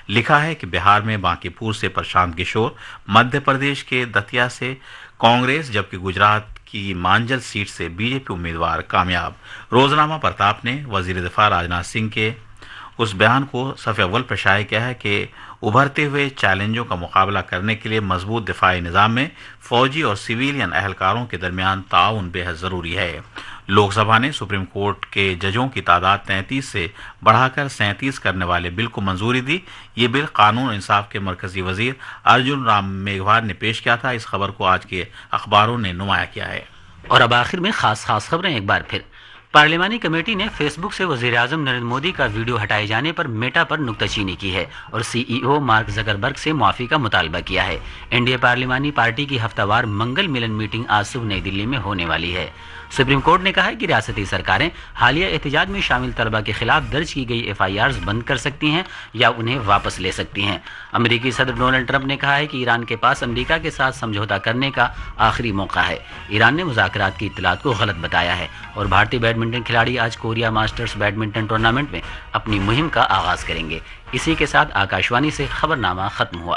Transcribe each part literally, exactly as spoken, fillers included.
लिखा है कि बिहार में बांकीपुर से प्रशांत किशोर, मध्य प्रदेश के दतिया से कांग्रेस, जबकि गुजरात की मांजल सीट से बीजेपी उम्मीदवार कामयाब। रोजनामा प्रताप ने वजीर दिफा राजनाथ सिंह के उस बयान को सफ़े अव्वल पर शाये किया है कि उभरते हुए चैलेंजों का मुकाबला करने के लिए मजबूत दिफाई निज़ाम में फौजी और सिविलियन अहलकारों के दरमियान ताउन बेहद ज़रूरी है। लोकसभा ने सुप्रीम कोर्ट के जजों की तादाद तैंतीस से बढ़ाकर सैंतीस करने वाले बिल को मंजूरी दी। ये बिल कानून और इंसाफ के मरकजी वजीर अर्जुन राम मेघवाल ने पेश किया था। इस खबर को आज के अखबारों ने नुमाया किया है। और अब आखिर में खास खास खबरें एक बार फिर। पार्लिमानी कमेटी ने फेसबुक से वजीर आजम नरेंद्र मोदी का वीडियो हटाए जाने पर मेटा पर नुक्ताचीनी की है और सीईओ मार्क जकरबर्ग से मुआफी का मुतालबा किया है। एनडीए पार्लिमानी पार्टी की हफ्तावार मंगल मिलन मीटिंग आज सुबह नई दिल्ली में होने वाली है। सुप्रीम कोर्ट ने कहा है कि रियासती सरकारें हालिया एहतजाज में शामिल तलबा के खिलाफ दर्ज की गई एफ आई आर बंद कर सकती हैं या उन्हें वापस ले सकती हैं। अमेरिकी सदर डोनाल्ड ट्रंप ने कहा है कि ईरान के पास अमेरिका के साथ समझौता करने का आखिरी मौका है। ईरान ने मुज़ाकरात की इत्तलात को गलत बताया है। और भारतीय बैडमिंटन खिलाड़ी आज कोरिया मास्टर्स बैडमिंटन टूर्नामेंट में अपनी मुहिम का आगाज करेंगे। इसी के साथ आकाशवाणी से खबरनामा खत्म हुआ।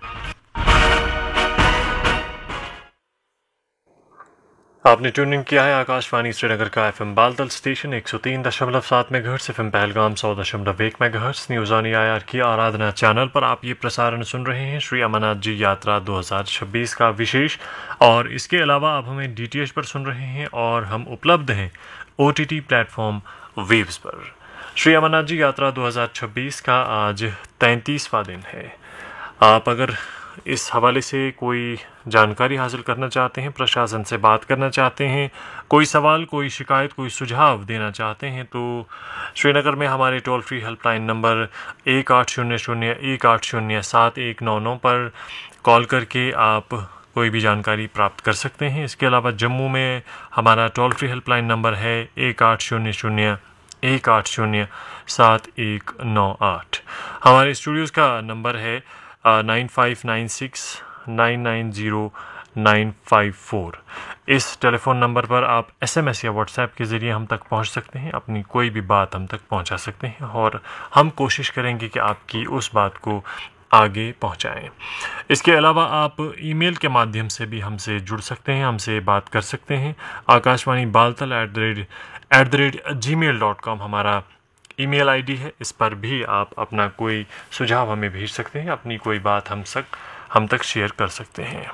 आपने ट्यूनिंग किया है आकाशवाणी श्रीनगर का एफएम बालतल स्टेशन एक सौ तीन दशमलव सात मेगाहर्ट्ज़, एफएम पहलगाम सौ दशमलव एक मेगाहर्ट्ज़। न्यूज़ ऑन एआईआर की आराधना चैनल पर आप ये प्रसारण सुन रहे हैं श्री अमरनाथ जी यात्रा दो हज़ार छब्बीस का विशेष। और इसके अलावा आप हमें डीटीएच पर सुन रहे हैं और हम उपलब्ध हैं ओटीटी प्लेटफॉर्म वेव्स पर। श्री अमरनाथ जी यात्रा दो हज़ार छब्बीस का आज तैंतीसवां दिन है। आप अगर इस हवाले से कोई जानकारी हासिल करना चाहते हैं, प्रशासन से बात करना चाहते हैं, कोई सवाल, कोई शिकायत, कोई सुझाव देना चाहते हैं, तो श्रीनगर में हमारे टोल फ्री हेल्पलाइन नंबर एक आठ शून्य शून्य एक आठ शून्य सात एक नौ नौ पर कॉल करके आप कोई भी जानकारी प्राप्त कर सकते हैं। इसके अलावा जम्मू में हमारा टोल फ्री हेल्पलाइन नंबर है एक आठ शून्य शून्य एक आठ शून्य सात एक नौ आठ। हमारे स्टूडियोज़ का नंबर है nine five nine six nine nine zero nine five four. इस टेलीफोन नंबर पर आप एसएमएस या व्हाट्सएप के ज़रिए हम तक पहुंच सकते हैं, अपनी कोई भी बात हम तक पहुंचा सकते हैं और हम कोशिश करेंगे कि आपकी उस बात को आगे पहुंचाएं। इसके अलावा आप ईमेल के माध्यम से भी हमसे जुड़ सकते हैं, हमसे बात कर सकते हैं। Akashvani Baltal at the rate at the rate ji mail dot com हमारा ईमेल आईडी है। इस पर भी आप अपना कोई सुझाव हमें भेज सकते हैं, अपनी कोई बात हम सक हम तक शेयर कर सकते हैं।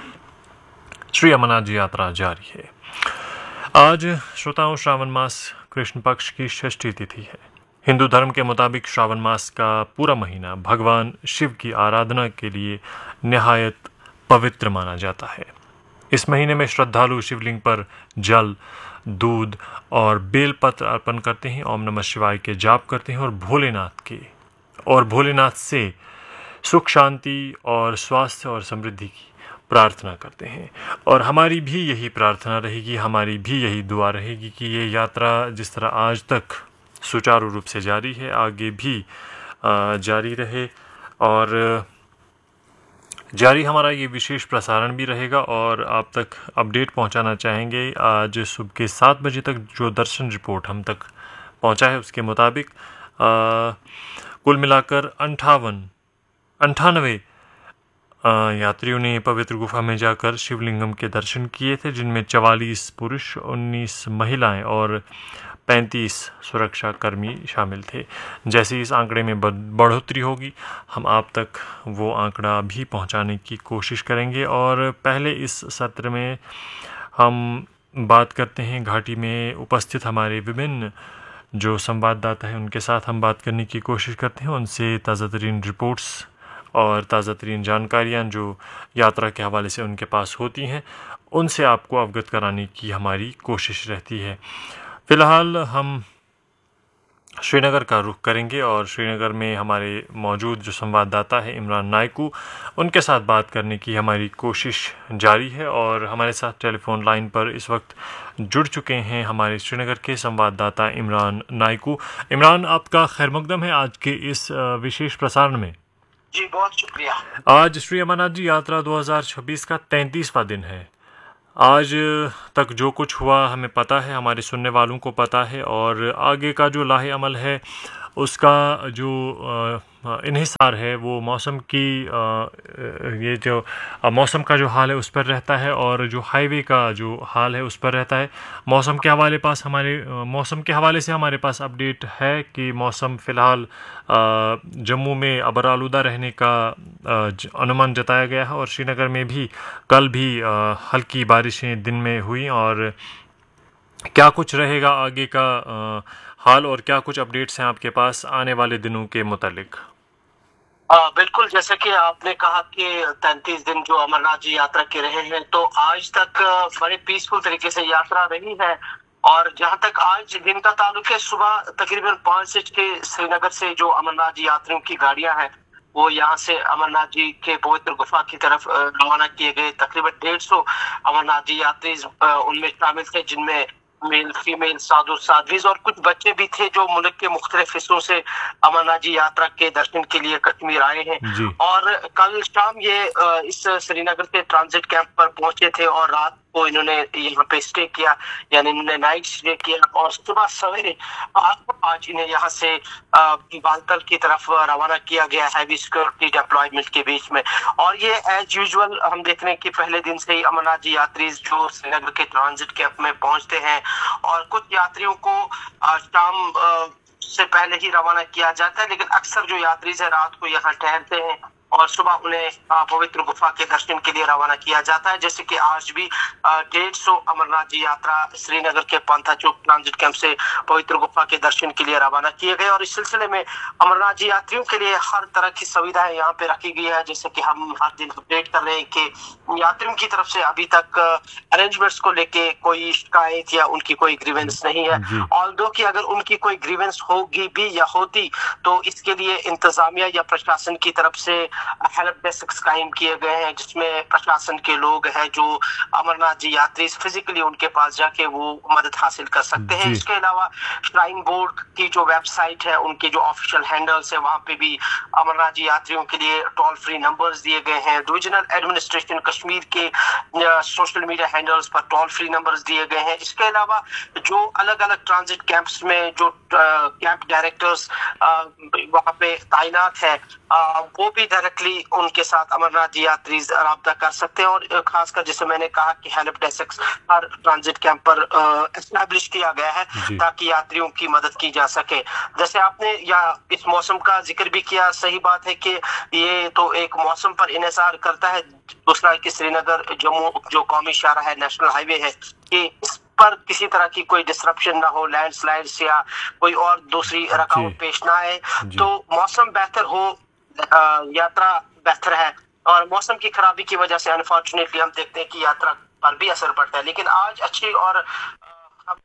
श्री अमरनाथ जी यात्रा जारी है। आज श्रोताओं श्रावण मास कृष्ण पक्ष की षष्ठी तिथि है। हिंदू धर्म के मुताबिक श्रावण मास का पूरा महीना भगवान शिव की आराधना के लिए निहायत पवित्र माना जाता है। इस महीने में श्रद्धालु शिवलिंग पर जल, दूध और बेलपत्र अर्पण करते हैं, ओम नमः शिवाय के जाप करते हैं और भोलेनाथ के और भोलेनाथ से सुख, शांति और स्वास्थ्य और समृद्धि की प्रार्थना करते हैं। और हमारी भी यही प्रार्थना रहेगी, हमारी भी यही दुआ रहेगी कि ये यात्रा जिस तरह आज तक सुचारू रूप से जारी है, आगे भी जारी रहे और जारी हमारा ये विशेष प्रसारण भी रहेगा और आप तक अपडेट पहुंचाना चाहेंगे। आज सुबह के सात बजे तक जो दर्शन रिपोर्ट हम तक पहुंचा है उसके मुताबिक कुल मिलाकर अंठावन अंठानवे यात्रियों ने पवित्र गुफा में जाकर शिवलिंगम के दर्शन किए थे, जिनमें चवालीस पुरुष, उन्नीस महिलाएं और पैंतीस सुरक्षा कर्मी शामिल थे। जैसे इस आंकड़े में बढ़ोतरी होगी हम आप तक वो आंकड़ा भी पहुंचाने की कोशिश करेंगे। और पहले इस सत्र में हम बात करते हैं घाटी में उपस्थित हमारे विभिन्न जो संवाददाता हैं, उनके साथ हम बात करने की कोशिश करते हैं, उनसे ताज़ा तरीन रिपोर्ट्स और ताज़ा तरीन जानकारियाँ जो यात्रा के हवाले से उनके पास होती हैं उनसे आपको अवगत कराने की हमारी कोशिश रहती है। फ़िलहाल हम श्रीनगर का रुख करेंगे और श्रीनगर में हमारे मौजूद जो संवाददाता है इमरान नायकू, उनके साथ बात करने की हमारी कोशिश जारी है। और हमारे साथ टेलीफोन लाइन पर इस वक्त जुड़ चुके हैं हमारे श्रीनगर के संवाददाता इमरान नायकू। इमरान, आपका खैर मकदम है आज के इस विशेष प्रसारण में। जी बहुत शुक्रिया। आज श्री अमरनाथ जी यात्रा दो हज़ार छब्बीस का तैंतीसवां दिन है। आज तक जो कुछ हुआ हमें पता है, हमारे सुनने वालों को पता है और आगे का जो लाहे अमल है उसका जो इन्हिसार है वो मौसम की ये जो मौसम का जो हाल है उस पर रहता है, और जो हाईवे का जो हाल है उस पर रहता है। मौसम के हवाले पास हमारे मौसम के हवाले से हमारे पास अपडेट है कि मौसम फ़िलहाल जम्मू में अबरालूदा रहने का अनुमान जताया गया है, और श्रीनगर में भी कल भी हल्की बारिशें दिन में हुई। और क्या कुछ रहेगा आगे का आ, हाल, और क्या कुछ अपडेट्स हैं आपके पास आने वाले दिनों के मुतालिक? आ, बिल्कुल, जैसे कि आपने कहा कि तैंतीस दिन जो अमरनाथ जी यात्रा के रहे हैं, तो आज तक बड़े पीसफुल तरीके से यात्रा रही है। और जहां तक आज दिन का ताल्लुक है, सुबह तकरीबन पाँच से छह श्रीनगर से जो अमरनाथ जी यात्रियों की गाड़ियां हैं वो यहाँ से अमरनाथ जी के पवित्र गुफा की तरफ रवाना किए गए। तकरीबन डेढ़ सौ अमरनाथ जी यात्री उनमें शामिल थे, जिनमें मेल फीमेल साधु साध्वीज और कुछ बच्चे भी थे जो मुल्क के मुख्तलिफ हिस्सों से अमरनाथ जी यात्रा के दर्शन के लिए कश्मीर आए हैं। और कल शाम ये इस श्रीनगर के ट्रांजिट कैंप पर पहुंचे थे और रात को इन्होंने यहाँ पे स्टे किया, यानी इन्होंने नाइट स्टे किया, और सुबह सवेरे आज इन्हें यहाँ से बालतल की तरफ रवाना किया गया हैवी सिक्योरिटी डिप्लॉयमेंट के बीच में। और ये एज यूजुअल हम देख रहे हैं कि पहले दिन से ही अमरनाथ जी यात्री जो श्रीनगर के ट्रांजिट कैंप में पहुंचते हैं, और कुछ यात्रियों को शाम से पहले ही रवाना किया जाता है, लेकिन अक्सर जो यात्री है रात को यहाँ ठहरते हैं और सुबह उन्हें पवित्र गुफा के दर्शन के लिए रवाना किया जाता है। जैसे कि आज भी डेढ़ सौ अमरनाथ जी यात्रा श्रीनगर के पांथा चौक ट्रांजिट कैंप से पवित्र गुफा के दर्शन के लिए रवाना किए गए। और इस सिलसिले में अमरनाथ जी यात्रियों के लिए हर तरह की सुविधाएं यहाँ पे रखी गई है। जैसे कि हम हर दिन अपडेट कर रहे हैं कि यात्रियों की तरफ से अभी तक अरेंजमेंट्स को लेके कोई शिकायत या उनकी कोई ग्रीवेंस नहीं है। ऑल्दो कि अगर उनकी कोई ग्रीवेंस होगी भी या होती तो इसके लिए इंतजामिया या प्रशासन की तरफ से हेल्प डेस्क कायम किए गए हैं, जिसमें प्रशासन के लोग हैं जो अमरनाथ जी यात्री फिजिकली उनके पास जाके वो मदद हासिल कर सकते हैं। इसके अलावा श्राइन बोर्ड की जो वेबसाइट है, उनके जो ऑफिशियल हैंडल्स है, वहां पे भी अमरनाथ जी यात्रियों के लिए टोल फ्री नंबर्स दिए गए हैं। डिविजनल एडमिनिस्ट्रेशन कश्मीर के सोशल मीडिया हैंडल्स पर टोल फ्री नंबर्स दिए गए हैं। इसके अलावा जो अलग अलग ट्रांजिट कैंप्स में जो कैंप डायरेक्टर्स वहां पे तैनात है, वो भी डायरेक्टली उनके साथ अमरनाथ जी यात्री राब्ता कर सकते हैं। और खासकर जैसे मैंने कहा कि हेल्प डेस्क हर ट्रांजिट कैंप पर एस्टैब्लिश किया गया है ताकि यात्रियों की मदद की जा सके। जैसे आपने या इस मौसम का जिक्र भी किया, सही बात है कि ये तो एक मौसम पर इन्हिसार करता है। दूसरा कि श्रीनगर जम्मू जो कौमी शाहरा है, नेशनल हाईवे है, कि इस पर किसी तरह की कोई डिसरप्शन ना हो, लैंडस्लाइड्स या कोई और दूसरी रुकावट पेश ना आए, तो मौसम बेहतर हो, यात्रा बेहतर है। और मौसम की खराबी की वजह से अनफॉर्चुनेटली हम देखते हैं कि यात्रा पर भी असर पड़ता है। लेकिन आज अच्छी और